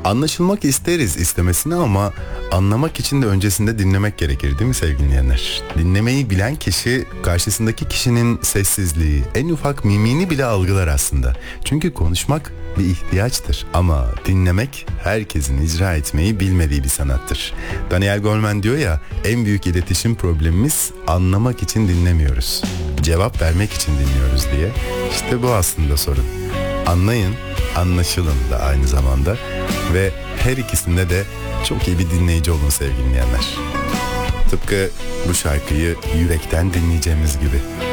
Anlaşılmak isteriz istemesine ama anlamak için de öncesinde dinlemek gerekir değil mi sevgili dinleyenler? Dinlemeyi bilen kişi karşısındaki kişinin sessizliği, en ufak mimini bile algılar aslında. Çünkü konuşmak bir ihtiyaçtır ama dinlemek herkesin icra etmeyi bilmediği bir sanattır. Daniel Goleman diyor ya, en büyük iletişim problemimiz anlamak için dinlemiyoruz, cevap vermek için dinliyoruz diye. İşte bu aslında sorun. Anlayın, anlaşılın da aynı zamanda ve her ikisinde de çok iyi bir dinleyici olun sevgili dinleyenler. Tıpkı bu şarkıyı yürekten dinleyeceğimiz gibi.